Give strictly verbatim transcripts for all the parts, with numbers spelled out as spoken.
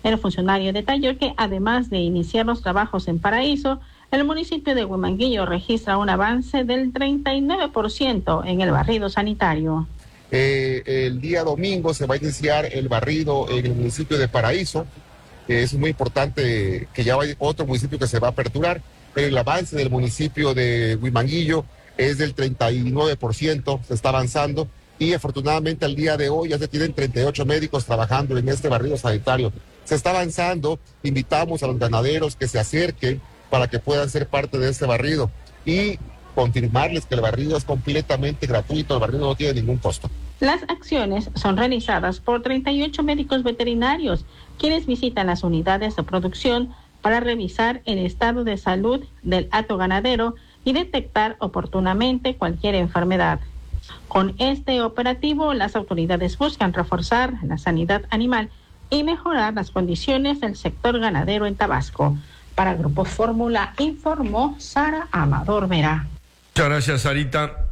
El funcionario detalló que además de iniciar los trabajos en Paraíso, el municipio de Huimanguillo registra un avance del treinta y nueve por ciento en el barrido sanitario. Eh, el día domingo se va a iniciar el barrido en el municipio de Paraíso. Eh, es muy importante que ya hay otro municipio que se va a aperturar. El avance del municipio de Huimanguillo es del treinta y nueve por ciento, se está avanzando. Y afortunadamente al día de hoy ya se tienen treinta y ocho médicos trabajando en este barrido sanitario. Se está avanzando, invitamos a los ganaderos que se acerquen para que puedan ser parte de este barrido y confirmarles que el barrido es completamente gratuito, el barrido no tiene ningún costo. Las acciones son realizadas por treinta y ocho médicos veterinarios, quienes visitan las unidades de producción para revisar el estado de salud del hato ganadero y detectar oportunamente cualquier enfermedad. Con este operativo, las autoridades buscan reforzar la sanidad animal y mejorar las condiciones del sector ganadero en Tabasco. Para Grupo Fórmula informó Sara Amador Vera. Muchas gracias, Sarita.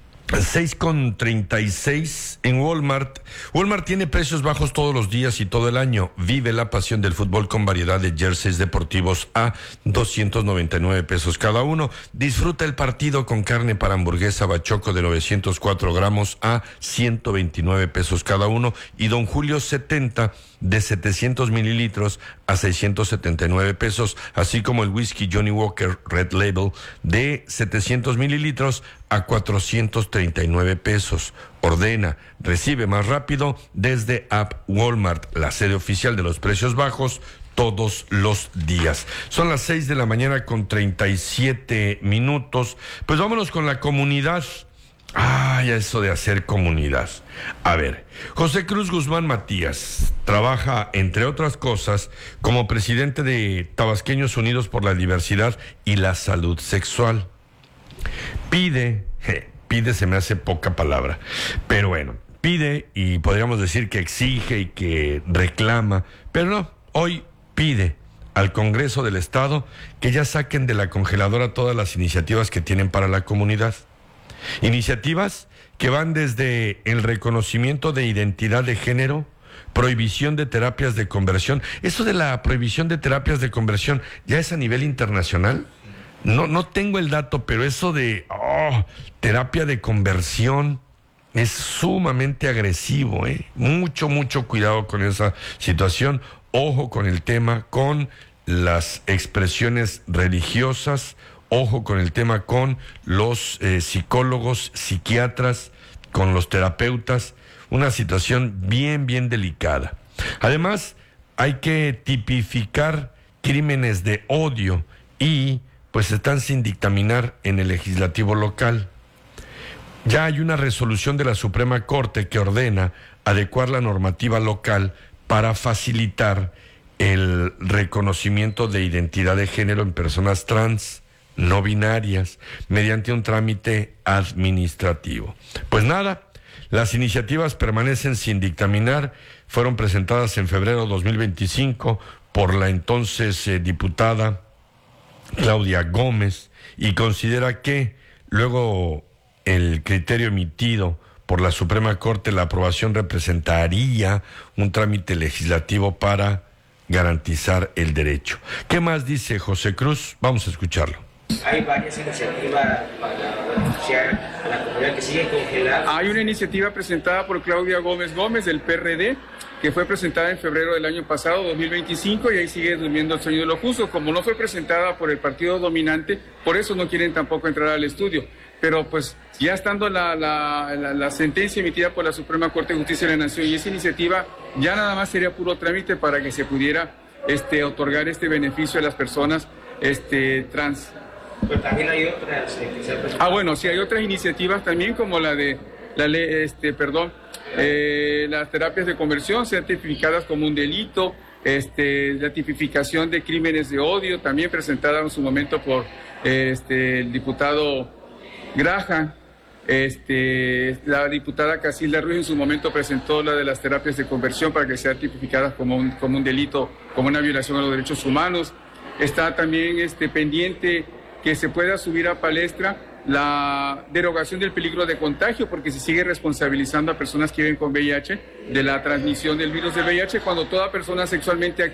seis con treinta y seis en Walmart. Walmart tiene precios bajos todos los días y todo el año. Vive la pasión del fútbol con variedad de jerseys deportivos a doscientos noventa y nueve pesos cada uno. Disfruta el partido con carne para hamburguesa bachoco de novecientos cuatro gramos a ciento veintinueve pesos cada uno. Y Don Julio setenta de setecientos mililitros a seiscientos setenta y nueve pesos, así como el whisky Johnny Walker Red Label de setecientos mililitros a cuatrocientos treinta y nueve pesos. Ordena, recibe más rápido desde App Walmart, la sede oficial de los precios bajos, todos los días. Son las seis de la mañana con treinta y siete minutos. Pues vámonos con la comunidad. Ay, eso de hacer comunidad. A ver, José Cruz Guzmán Matías trabaja, entre otras cosas, como presidente de Tabasqueños Unidos por la Diversidad y la Salud Sexual. Pide, je, pide se me hace poca palabra, pero bueno, pide y podríamos decir que exige y que reclama, pero no, hoy pide al Congreso del Estado que ya saquen de la congeladora todas las iniciativas que tienen para la comunidad. Iniciativas que van desde el reconocimiento de identidad de género, prohibición de terapias de conversión. Eso de la prohibición de terapias de conversión ya es a nivel internacional. No, no tengo el dato, pero eso de oh, terapia de conversión es sumamente agresivo, ¿eh? Mucho, mucho cuidado con esa situación. Ojo con el tema, con las expresiones religiosas. Ojo con el tema con los eh, psicólogos, psiquiatras, con los terapeutas. Una situación bien, bien delicada. Además, hay que tipificar crímenes de odio y pues están sin dictaminar en el legislativo local. Ya hay una resolución de la Suprema Corte que ordena adecuar la normativa local para facilitar el reconocimiento de identidad de género en personas trans, no binarias, mediante un trámite administrativo. Pues nada, las iniciativas permanecen sin dictaminar, fueron presentadas en febrero de dos mil veinticinco por la entonces eh, diputada Claudia Gómez, y considera que luego el criterio emitido por la Suprema Corte, la aprobación representaría un trámite legislativo para garantizar el derecho. ¿Qué más dice José Cruz? Vamos a escucharlo. Hay varias iniciativas para beneficiar a la comunidad que siguen congeladas. Hay una iniciativa presentada por Claudia Gómez Gómez del P R D, que fue presentada en febrero del año pasado, dos mil veinticinco, y ahí sigue durmiendo el sueño de lo justo. Como no fue presentada por el partido dominante, por eso no quieren tampoco entrar al estudio. Pero pues ya estando la, la, la, la sentencia emitida por la Suprema Corte de Justicia de la Nación y esa iniciativa, ya nada más sería puro trámite para que se pudiera este, otorgar este beneficio a las personas este, trans. Pero también hay otras eh, que se han presentado. Ah, bueno, sí, hay otras iniciativas también, como la de la ley, este, perdón, eh, las terapias de conversión sean tipificadas como un delito, este, la tipificación de crímenes de odio, también presentada en su momento por eh, este, el diputado Graham. Este, la diputada Casilda Ruiz en su momento presentó la de las terapias de conversión para que sean tipificadas como un, como un delito, como una violación a los derechos humanos. Está también este, pendiente que se pueda subir a palestra la derogación del peligro de contagio, porque se sigue responsabilizando a personas que viven con V I H de la transmisión del virus de V I H, cuando toda persona sexualmente activa